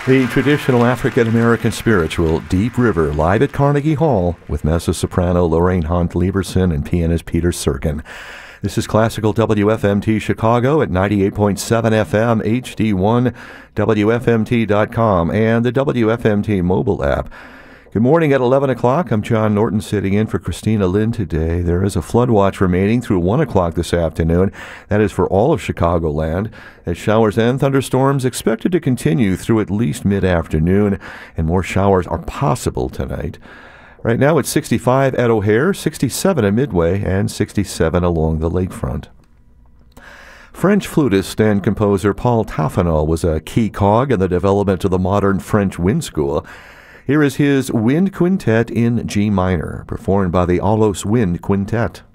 The traditional African-American spiritual Deep River live at Carnegie Hall with mezzo-soprano Lorraine Hunt Lieberson and pianist Peter Serkin. This is Classical WFMT Chicago at 98.7 FM, HD1, WFMT.com, and the WFMT mobile app. Good morning at 11 o'clock. I'm John Norton sitting in for Christina Lynn today. There is a flood watch remaining through 1 o'clock this afternoon. That is for all of Chicagoland, as showers and thunderstorms expected to continue through at least mid-afternoon, and more showers are possible tonight. Right now it's 65 at O'Hare, 67 at Midway, and 67 along the lakefront. French flutist and composer Paul Taffanel was a key cog in the development of the modern French wind school. Here is his Wind Quintet in G minor, performed by the Aulos Wind Quintet.